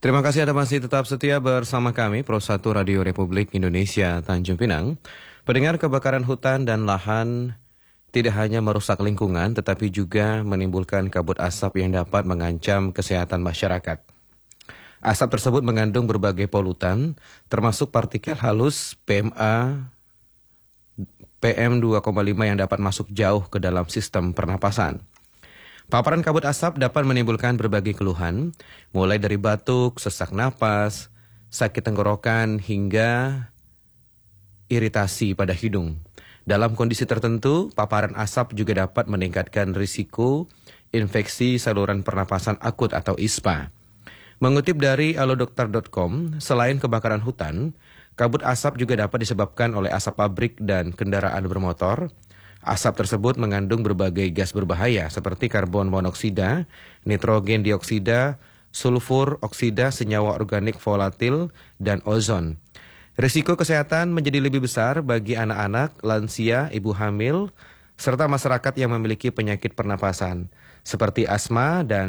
Terima kasih Anda masih tetap setia bersama kami, Pro 1 Radio Republik Indonesia Tanjung Pinang. Pendengar, kebakaran hutan dan lahan tidak hanya merusak lingkungan, tetapi juga menimbulkan kabut asap yang dapat mengancam kesehatan masyarakat. Asap tersebut mengandung berbagai polutan, termasuk partikel halus PMA, PM2,5 yang dapat masuk jauh ke dalam sistem pernapasan. Paparan kabut asap dapat menimbulkan berbagai keluhan, mulai dari batuk, sesak napas, sakit tenggorokan, hingga iritasi pada hidung. Dalam kondisi tertentu, paparan asap juga dapat meningkatkan risiko infeksi saluran pernapasan akut atau ISPA. Mengutip dari alodokter.com, selain kebakaran hutan, kabut asap juga dapat disebabkan oleh asap pabrik dan kendaraan bermotor. Asap tersebut mengandung berbagai gas berbahaya seperti karbon monoksida, nitrogen dioksida, sulfur oksida, senyawa organik volatil, dan ozon. Risiko kesehatan menjadi lebih besar bagi anak-anak, lansia, ibu hamil, serta masyarakat yang memiliki penyakit pernapasan seperti asma dan